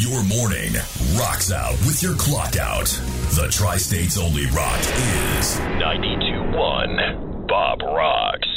Your morning rocks out with your clock out. The Tri-State's only rock is 92.1 Bob Rocks.